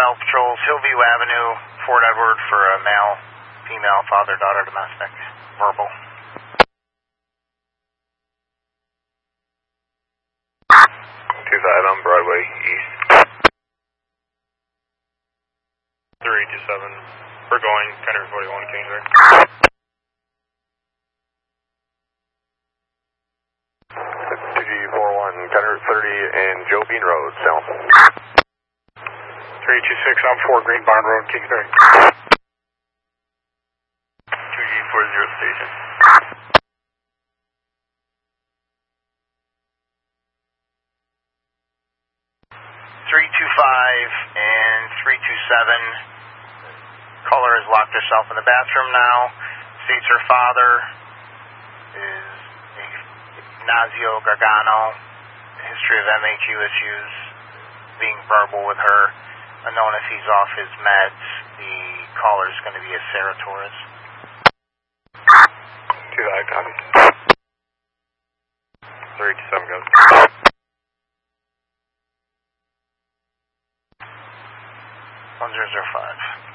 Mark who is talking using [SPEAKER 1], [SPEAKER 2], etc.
[SPEAKER 1] Bell patrols Hillview Avenue, Fort Edward for a male, female, father-daughter domestic. Verbal.
[SPEAKER 2] 25 on Broadway East. 327. We're going 1041 Kingsbury. 2G41, 1030 and Joe Bean Road, Salem. 326 on 4 Green Barn Road, Kingsbury. 2G40 station.
[SPEAKER 1] 325 and 327. Caller has locked herself in the bathroom now. States her father is Ignacio Gargano. History of MHU issues. Being verbal with her. Unknown if he's off his meds. The caller is going to be a Sarah Torres.
[SPEAKER 2] 2-I copy. 327 goes.
[SPEAKER 1] 1005.